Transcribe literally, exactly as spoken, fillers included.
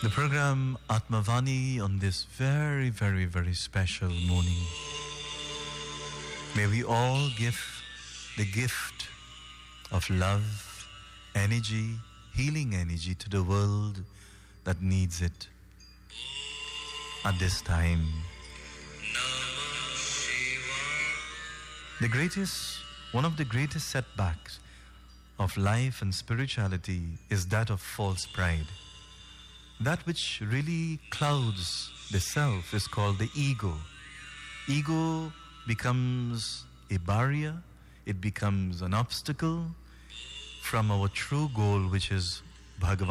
The program Atmavani on this very, very, very special morning. May we all give the gift of love, energy, healing energy to the world that needs it at this time. The greatest, one of the greatest setbacks of life and spirituality is that of false pride. That which really clouds the self is called the ego. Ego becomes a barrier, it becomes an obstacle from our true goal, which is Bhagavan.